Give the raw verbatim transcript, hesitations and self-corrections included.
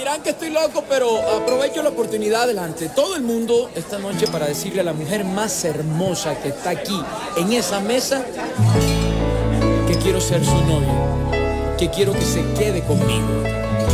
dirán que estoy loco, pero aprovecho la oportunidad delante de todo el mundo esta noche para decirle a la mujer más hermosa que está aquí en esa mesa que quiero ser su novio, que quiero que se quede conmigo.